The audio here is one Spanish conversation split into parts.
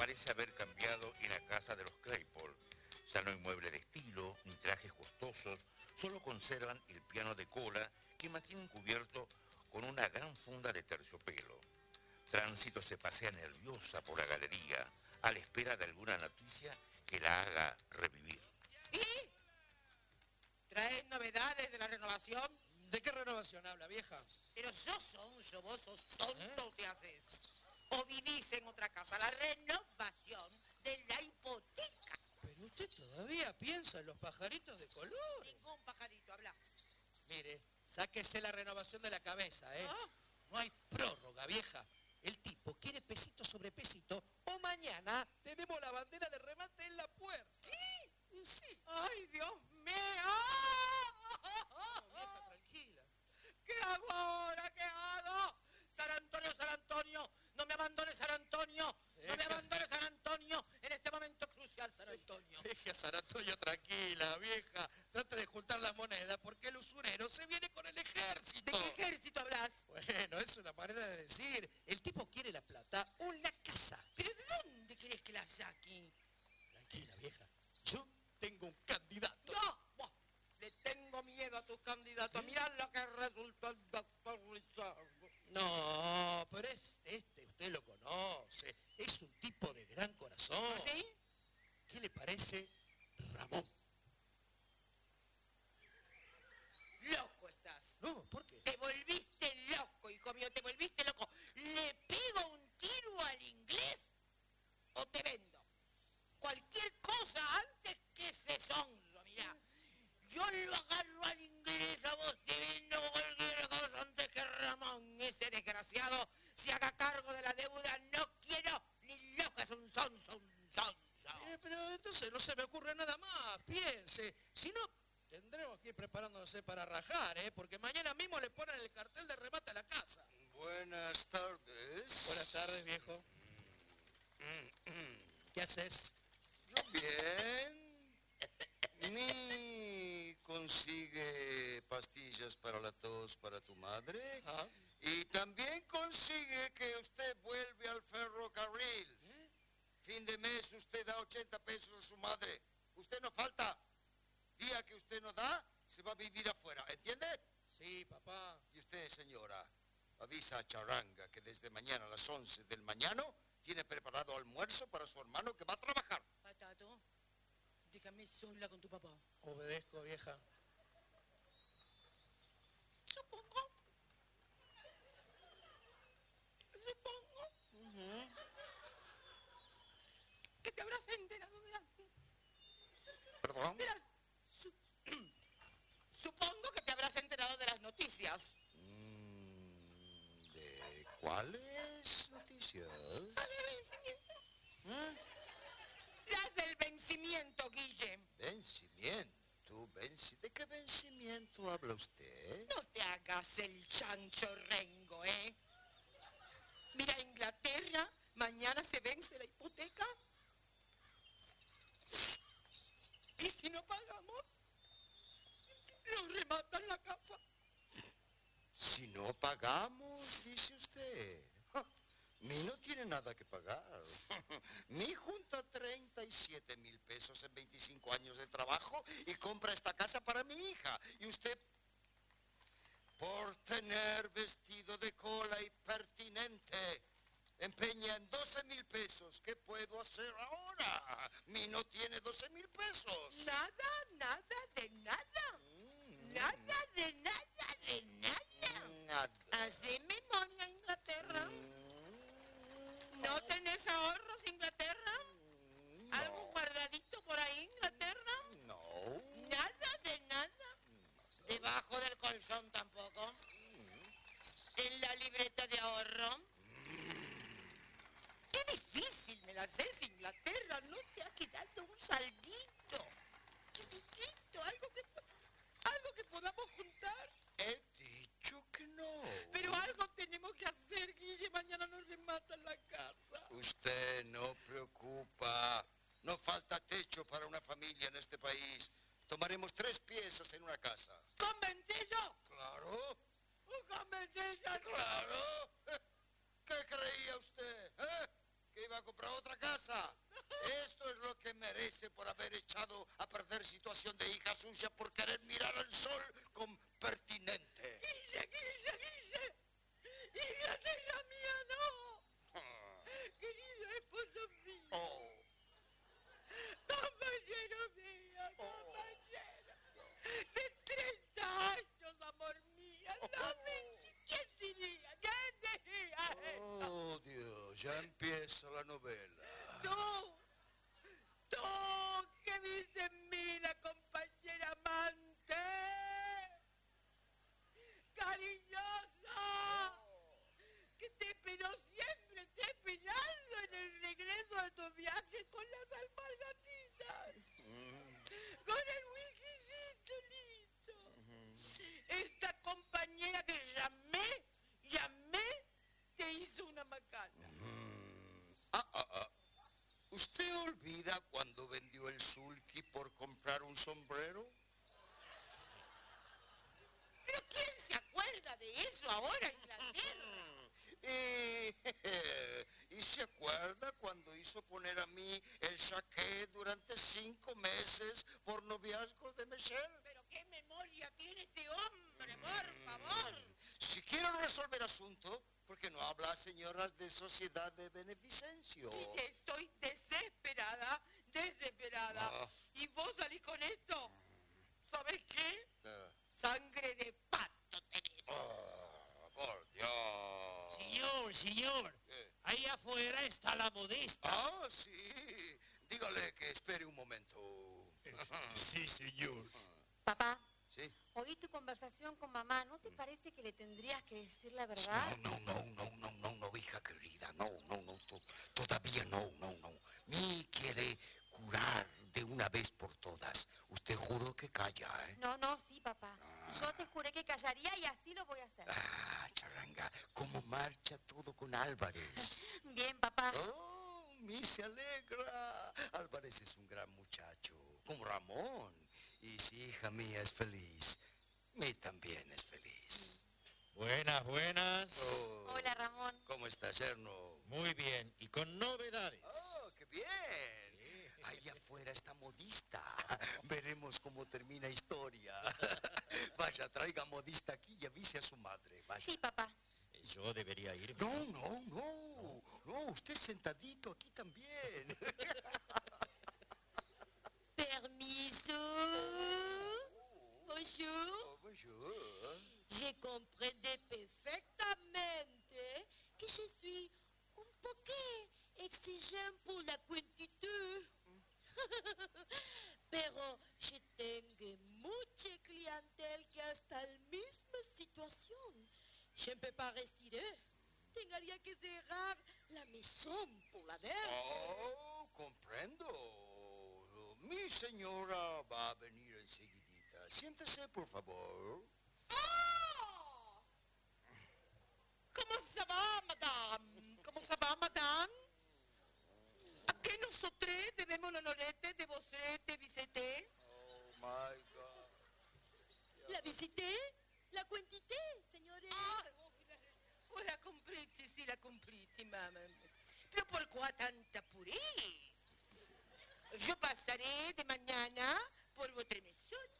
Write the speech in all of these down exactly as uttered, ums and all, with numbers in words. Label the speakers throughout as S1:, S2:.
S1: parece haber cambiado en la casa de los Claypole. Ya no hay mueble de estilo, ni trajes costosos, solo conservan el piano de cola que mantienen cubierto con una gran funda de terciopelo. Tránsito se pasea nerviosa por la galería, a la espera de alguna noticia que la haga revivir.
S2: ¿Y? ¿Traes novedades de la renovación?
S3: ¿De qué renovación habla, vieja?
S2: Pero sos sonso, vos sos tonto, ¿Eh? Te haces. O vivís en otra casa, la renovación de la hipoteca.
S3: Pero usted todavía piensa en los pajaritos de color.
S2: Ningún pajarito, habla.
S3: Mire, sáquese la renovación de la cabeza, ¿eh?
S2: ¿Ah?
S3: No hay prórroga, vieja. El tipo quiere pesito sobre pesito o mañana tenemos la bandera de remate en la puerta.
S2: ¿Qué?
S3: Y sí.
S2: ¡Ay, Dios mío!
S3: No, vieja, tranquila.
S2: ¿Qué hago ahora? ¿Qué hago? San Antonio, San Antonio, no me abandones, San Antonio. No me abandones, San Antonio. En este momento crucial, San Antonio.
S3: Deje a San Antonio tranquila, vieja. Trate de juntar las monedas porque el usurero se viene con el ejército.
S2: ¿De qué ejército hablas?
S3: Bueno, es una manera de decir. El tipo quiere la plata o la casa.
S2: ¿Pero de dónde querés que la saque?
S3: Tranquila, vieja. Yo tengo un candidato.
S2: ¡No! Buah, le tengo miedo a tus candidatos.
S3: ¿Eh?
S2: Mirá lo que resultó el doctor Richard.
S3: No, pero este, este, usted lo conoce. Es un tipo de gran corazón.
S2: ¿Ah, sí?
S3: ¿Qué le parece Ramón?
S2: Loco estás.
S3: No, ¿por qué?
S2: Te volviste loco, hijo mío, te volviste loco. ¿Le pego un tiro al inglés o te vendo? Cualquier cosa antes que ese sonso, mirá. Yo lo agarro al inglés, a vos te vendo cualquier cosa antes que Ramón, ese desgraciado, se haga cargo de la deuda. No quiero ni loco, es un sonso, un sonso.
S3: Eh, pero entonces no se me ocurre nada más. Piense. Si no, tendremos que ir preparándonos para rajar, ¿eh? Porque mañana mismo le ponen el cartel de remate a la casa.
S4: Buenas tardes.
S3: Buenas tardes, viejo. ¿Qué haces?
S4: Bien. Ni consigue pastillas para la tos para tu madre.
S3: ¿Ah?
S4: Y también consigue que usted vuelve al ferrocarril.
S3: ¿Eh?
S4: Fin de mes usted da ochenta pesos a su madre. Usted no falta. Día que usted no da, se va a vivir afuera. ¿Entiende?
S3: Sí, papá.
S4: Y usted, señora, avisa a Charanga que desde mañana a las once del mañana tiene preparado almuerzo para su hermano que va a trabajar.
S2: Patato, déjame sola con tu papá.
S3: Obedezco, vieja.
S2: Supongo. Supongo.
S3: Uh-huh.
S2: Que te habrás enterado de la...
S1: ¿Perdón?
S2: de la- su- Supongo que te habrás enterado de las noticias.
S4: Mm, ¿De cuáles noticias?
S2: Las del vencimiento.
S4: ¿Eh?
S2: Las del vencimiento, Guille.
S4: ¿Vencimiento? Venci... ¿De qué vencimiento habla usted?
S2: No te hagas el chancho rengo, ¿eh? Mira, Inglaterra, mañana se vence la hipoteca. Y si no pagamos, nos rematan la casa.
S4: Si no pagamos, dice usted. Ja, Mi no tiene nada que pagar. Mi junta treinta y siete mil pesos en veinticinco años de trabajo y compra esta casa para mi hija. Y usted, por tener vestido de cola y pertinente, empeña en doce mil pesos. ¿Qué puedo hacer ahora? Mi no tiene doce mil pesos.
S2: Nada, nada de nada.
S4: Mm.
S2: Nada de nada de nada.
S4: Nada.
S2: Hacé memoria, Inglaterra.
S4: Mm.
S2: ¿No tenés ahorros, Inglaterra?
S4: Mm,
S2: ¿Algo
S4: no.
S2: guardadito por ahí, Inglaterra?
S4: No.
S2: Nada de nada. Debajo del colchón tampoco. En la libreta de ahorro. Qué difícil me la haces, Inglaterra. No te ha quedado un saldito. Chiquitito, algo que, algo que podamos juntar.
S4: He dicho que no.
S2: Pero algo tenemos que hacer, Guille. Mañana nos rematan la casa.
S4: Usted no preocupa. No falta techo para una familia en este país. Tomaremos tres piezas en una casa.
S2: ¿Con vencillo?
S4: Claro,
S2: ¿Con vencillo?
S4: claro. ¿Qué creía usted? ¿Eh? ¿Que iba a comprar otra? otra casa. Esto es lo que merece por haber echado a perder situación de hija suya por querer mirar al sol con pertinente.
S2: Guille, Guille, Guille. Hija tierra mía, no.
S4: Ah.
S2: Querida esposa mía.
S4: Oh,
S2: Compañero mío, compañero. De treinta años, amor mío. No me... ¿Quién diría? ¿Quién diría esto?
S4: oh, Dios, ya empieza la novela.
S2: Tú, tú que viste en mí la compañera amante, cariñosa, que te esperó siempre, te he esperado en el regreso de tu viaje con las alpargatitas, con el whiskycito listo. Esta compañera que llamé, llamé, te hizo una macana.
S4: Ah, ah, ah. ¿Usted olvida cuando vendió el sulky por comprar un sombrero?
S2: ¿Pero quién se acuerda de eso ahora en Inglaterra?
S4: Y, y se acuerda cuando hizo poner a mí el saqué durante cinco meses por noviazgo de Michelle.
S2: ¿Pero qué memoria tiene este hombre, por favor?
S4: Si quiero resolver asunto, ¿por qué no habla, señoras de sociedad de beneficencia?
S2: Y que estoy desesperada, desesperada.
S4: Ah.
S2: ¿Y vos salís con esto? ¿Sabés qué?
S4: Ah.
S2: Sangre de pato tenés.
S4: Ah, por Dios.
S5: Señor, señor,
S4: ¿Qué?
S5: ahí afuera está la modista.
S4: Ah, sí. Dígale que espere un momento.
S5: Sí, señor.
S6: Papá,
S4: ¿Sí?
S6: oí tu conversación con mamá. ¿No te parece que le tendrías que decir la verdad?
S4: No, no, no, no, no, no, hija querida, no, no, no, to- todavía no, no, no. Mi quiere curar de una vez por todas. Usted juró que calla, ¿eh?
S6: No, no, sí, papá. Yo te juré que callaría y así lo voy a hacer.
S4: Ah, charanga, ¿cómo marcha todo con Álvarez?
S6: Bien, papá.
S4: Oh, mi se alegra. Álvarez es un gran muchacho, como Ramón. Y si hija mía es feliz, mi también es feliz.
S7: Buenas, buenas.
S4: Oh,
S6: Hola, Ramón.
S4: ¿Cómo está, yerno?
S7: Muy bien, y con novedades.
S4: Oh, qué bien. Ahí afuera está modista. Veremos cómo termina historia. Vaya, traiga modista aquí y avise a su madre. Vaya.
S6: Sí, papá.
S7: Yo debería irme.
S4: No, no, no. No, usted sentadito aquí también.
S8: Permiso. Bonjour.
S4: Oh, bonjour.
S8: Je comprendais perfectamente que je suis un poquet exigeant pour la quantité. Pero je tengo mucha clientela que está en la misma situación. Je ne peux pas respirer. Tendría que cerrar la maison por la deuda.
S4: Oh, comprendo. Mi señora va a venir enseguidita. Siéntese, por favor.
S2: ¡Oh! ¿Cómo se va, madame? ¿Cómo se va, madame? ¿A qué nosotros debemos los honoretes de vosotros te visité?
S4: Oh, my God.
S8: La visité, la quantité, señores.
S2: Ah, vos la comprite, sí la comprite, mamá. Pero ¿por qué tanta puré? Yo pasaré de mañana por vuestra mesón.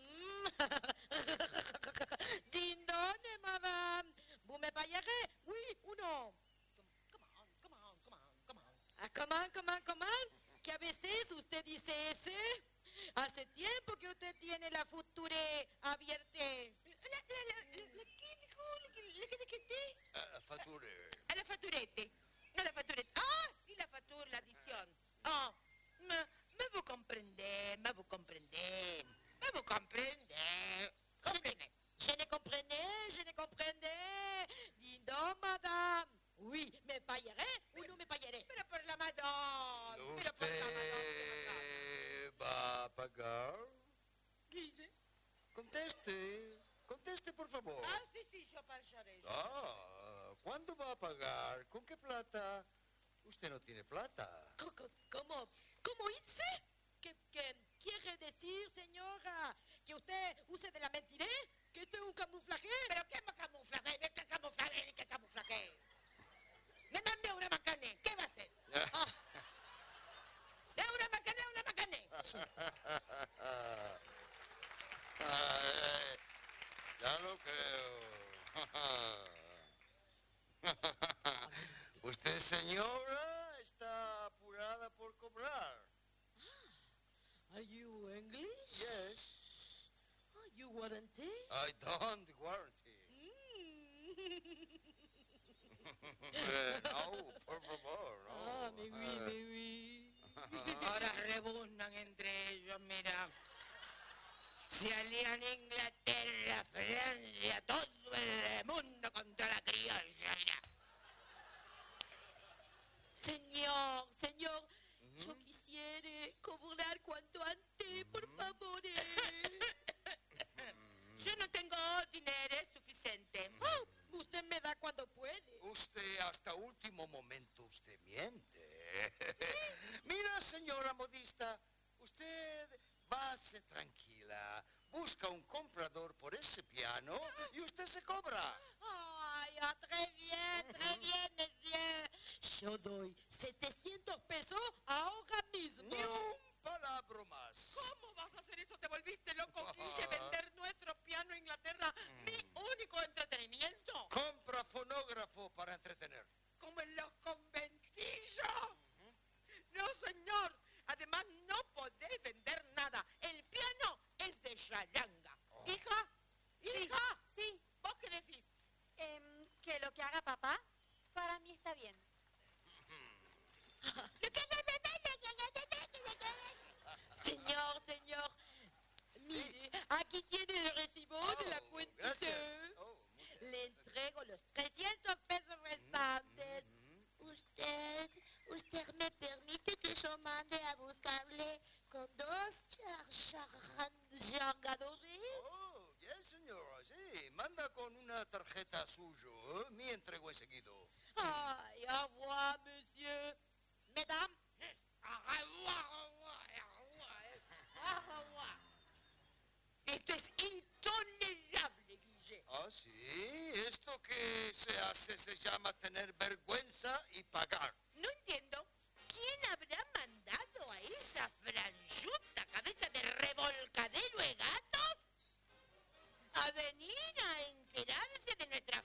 S8: Dindone, madame. Vous me payerez, oui ou non?
S2: Come on, come on, come on, come on.
S8: Ah, comment, comment, comment? Que a veces usted dice ese. Hace tiempo que usted tiene la futura abierta.
S2: La, la, la, la, la, ¿qué dijo? ¿La, que- la, que- la, que te?
S4: Uh, fature.
S2: A la faturete. A la faturete. Ah, sí, la factura, la adición. Ah, me, me vous comprendez, me vous comprendez. Me vous comprendez. Comprendez.
S8: Je ne comprenais, je ne comprenais. Dindon, madame. Oui, me payerez ou no me payerez?
S2: Pero por la madonna. Pero por la madonna.
S4: ¿Usted va a pagar?
S2: Guille.
S4: Conteste. Conteste, por favor.
S2: Ah, sí, sí, yo pagaré.
S4: Ah, ¿cuándo va a pagar? ¿Con qué plata? Usted no tiene plata.
S8: Co- co- ¿Cómo? ¿Cómo hice? ¿Qué, qué quiere decir, señora? ¿Que usted use de la mentira? ¿Que esto es un camuflaje?
S2: ¿Pero qué camuflaje? ¿Qué camuflaje? ¿Qué camuflaje? Me mandé una macané. ¿Qué va a hacer?
S8: Ah,
S4: no creo. Usted, señora, está apurada por cobrar.
S8: Are you English?
S4: Yes,
S8: Are you warranty?
S4: I don't warranty.
S8: Mm.
S4: Eh, no, por favor, no.
S8: Ah, mais oui,
S4: Eh,
S8: mais oui.
S2: Ahora rebuznan entre ellos, mira. Se alían Inglaterra, Francia, todo el mundo contra la criolla, mira.
S8: Señor, señor, yo quisiera cobrar cuanto antes, por favor.
S2: Yo no tengo dinero suficiente.
S8: Ah, usted me da cuando puede.
S4: Usted hasta último momento usted miente. Mira, señora modista, usted base tranquila, busca un comprador por ese piano y usted se cobra.
S8: Ay, ah, très bien, très bien, monsieur. Yo doy setecientos pesos ahora mismo.
S4: Ni un palabra más.
S2: ¿Cómo vas a hacer eso? ¿Te volviste loco, Guille? ¿Vender nuestro piano a Inglaterra? ¿Mi único entretenimiento?
S4: Compra fonógrafo para entretener.
S2: ¿Como en los conventillos? No, señor. Además, no podéis vender nada. El piano es de charanga. Hija, hija,
S6: Sí,
S2: ¿vos qué decís?
S6: em, que lo que haga papá, para mí está bien.
S8: Señor, señor, mire, aquí tiene el recibo de la
S4: Oh,
S8: cuenta.
S4: gracias. Oh, muy bien.
S8: Le entrego los trescientos pesos restantes.
S9: Usted, usted me permite que yo mande a buscarle con dos
S8: Chargadores.
S4: Oh, bien, señora, sí. Manda con una tarjeta suyo. ¿Eh? Me entrego enseguida.
S8: Ay, au revoir, monsieur. Mesdames,
S2: Esto es intolerable, Guille.
S4: Ah, sí. Esto que se hace se llama tener vergüenza y pagar.